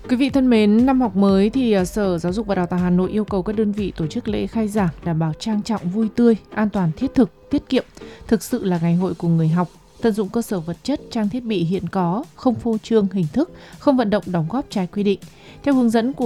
Quý vị thân mến, năm học mới thì Sở Giáo dục và Đào tạo Hà Nội yêu cầu các đơn vị tổ chức lễ khai giảng đảm bảo trang trọng, vui tươi, an toàn, thiết thực, tiết kiệm, thực sự là ngày hội của người học. Tận dụng cơ sở vật chất, trang thiết bị hiện có, không phô trương hình thức, không vận động đóng góp trái quy định. Theo hướng dẫn của